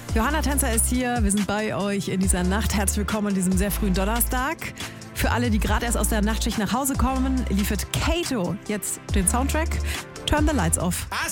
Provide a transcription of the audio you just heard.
Johanna Tänzer ist hier. Wir sind bei euch in dieser Nacht. Herzlich willkommen an diesem sehr frühen Donnerstag. Für alle, die gerade erst aus der Nachtschicht nach Hause kommen, liefert Kato jetzt den Soundtrack Turn the Lights Off.